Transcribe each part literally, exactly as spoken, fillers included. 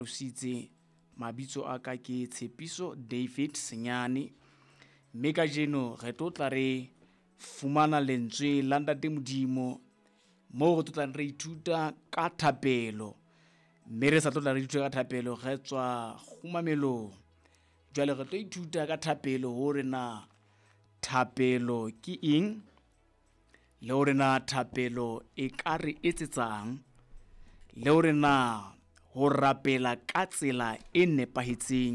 Sitse mabitso a ka ke Tshepiso David Senyane, mme ka jeno re tlo tla re fumana lentswe la Ntate Modimo mo re tlo tla re ithuta ka thapelo, mme re sa tlo tla re ithuta ka thapelo re tswa khumamelong. Jwale re tlo ithuta ka thapelo hore na thapelo ke eng, le hore na thapelo e ka re etsetsang, le hore na ho rapela ka tsela e nepahetseng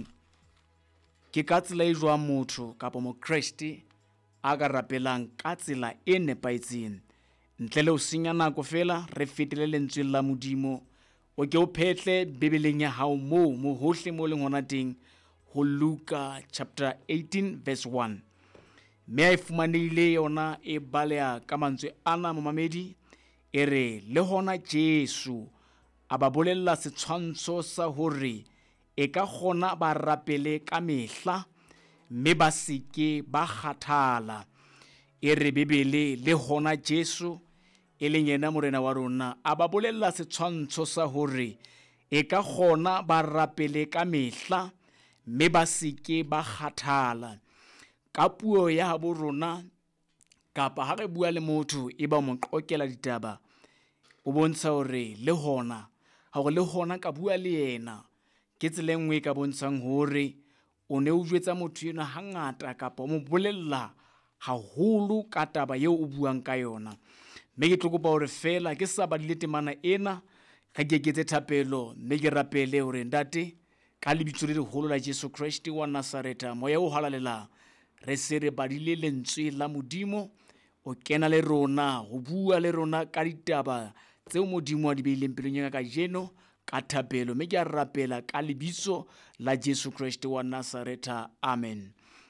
ke ka tsela e jwang motho kapa mokreste a ka rapelang ka tsela e nepahetseng. Ntle le ho senya nako fela, re fetele lentsweng la Modimo. O ke o phetle bebeleng ya hao moo mo hohle mo leng hona teng ho Luka chapter eighteen verse one. Mme a e fumanehile yona e baleha ka mantswe ana momamedi, e re le hona Jesu a ba bolella setshwantsho sa hore e ka kgona ba rapele ka mehla, mme ba seke ba kgathala. E re Bebele le hona Jesu e leng yena morena wa rona a ba bolella setshwantsho sa hore e ka kgona ba rapele ka mehla, mme ba seke ba kgathala. Ka puo ya habo rona kapa ha re bua le motho e ba mo qokela ditaba, o bontsha hore le hona hore le hona ka bua le yena ke tsela e nngwe ka bontshang hore o ne o jwetsa motho ena hangata kapa o mo bolella haholo ka taba eo o buang ka yona. Mme ke tlo kopa hore fela ke sa badile temana ena ga ke eketse thapelo, mme ke rapele hore ntate ka lebitso le leholo la Jesu Kriste wa Nazareta, moya o halalelang, re se re badile lentswe la Modimo, o kena le rona ho bua le rona ka ditaba tseo Modimo a di beileng pelong ya ka jeno ka thapelo, mme ke a rapela ka lebitso la Jesu Kriste wa Nazareta, amen.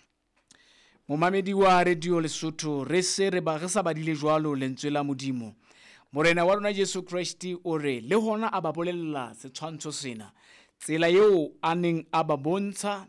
Momamedi wa Radio Lesotho, re se re ba re sa badile jwalo lentswe la Modimo. Morena wa rona Jesu Kriste o re le hona a ba bolella setshwantsho sena, tsela eo a neng a ba bontsha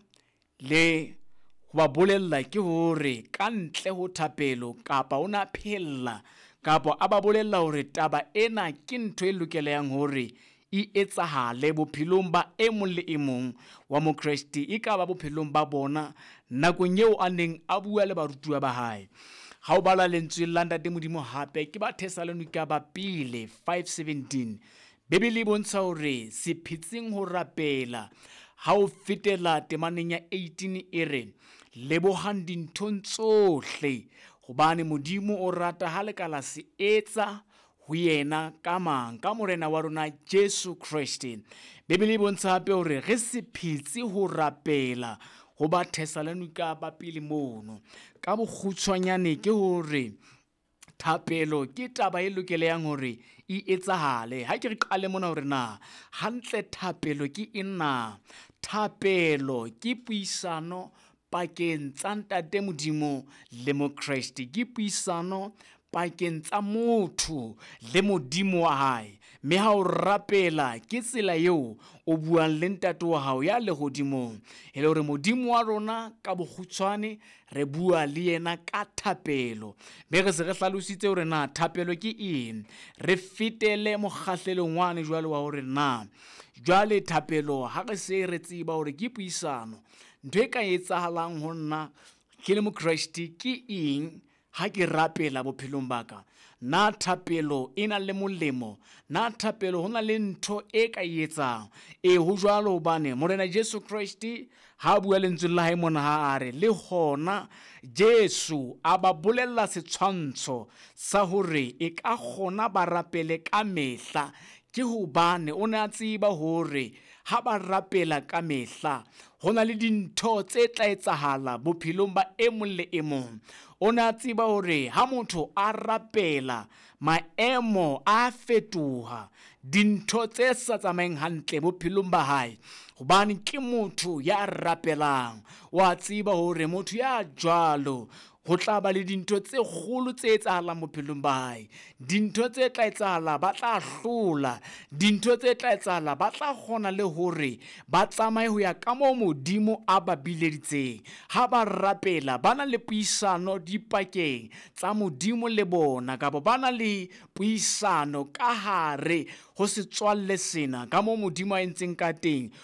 le ho ba bolella ke hore ka ntle ho thapelo kapa o na phella kapa a ba bolella hore taba ena ke ntho e lokelang hore e etsahale bophelong ba e mong le e mong wa mokreste, e ka ba bophelong ba bona nakong eo a neng a bua le barutuwa ba hae. Ha o bala lentswe la Ntate Modimo hape ke ba Thessalonika ba pele five seventeen, Bebele e bontsha hore sephetseng ho rapela ha o fetela temaneng ya eighteen e re lebohang dinthong tsohle hobane Modimo o rata ha le ka la se etsa ho yena ka mang, ka morena wa rona Jesu Kriste. Bebele e bontsha hape hore re se phetse ho rapela ho ba Thessalonika ba pele mono. Ka bokgutshwanyane ke hore thapelo ke taba e lokelang hore e etsahale. Ha ke re qale mona hore na hantle thapelo ke ena, thapelo ke puisano pakeng tsa Ntate Modimo le mokreste, ke puisano pakeng tsa motho le Modimo wa hae. Mme ha o rapela ke tsela eo o buang le ntate wa hao ya lehodimong, e le hore Modimo wa rona ka bokgutshwane re bua le yena ka thapelo. Mme re se re hlalositse hore na thapelo ke eng, re fetele mokgahlelong wane jwale wa hore na jwale thapelo ha re se re tseba hore ke puisano, ntho e ka etsahalang ho nna ke le mokreste ke eng ha ke rapela bophelong baka. Na thapelo e na le molemo, na thapelo ho na le ntho e ka etsang. E ho jwalo hobane morena Jesu Kriste ha bua lentswe la hae mona ha are le hona Jesu a ba bolella setshwantsho sa hore e ka kgona ba rapele ka mehla, ke hobane o ne a tseba hore ha ba rapela ka mehla ho na le dintho tse tla etsahala bophelong ba e mong le e mong. O ne a tseba hore ha motho a rapela maemo a fetoha, dintho tse sa tsamayeng hantle bophelong ba hae, hobane ke motho ya rapelang. Wa tseba hore motho ya jwalo ho tla ba le dintho tse kgolo tse etsahalang bophelong ba hae, dintho tse tla etsahala ba tla hlola, dintho tse tla etsahala ba tla kgona le hore ba tsamaye ho ya ka moo Modimo a ba bileditseng. Ha ba rapela ba na le puisano dipakeng tsa Modimo le bona, kapa ba na le puisano ka hare ho setswalle sena ka moo Modimo a entseng ka teng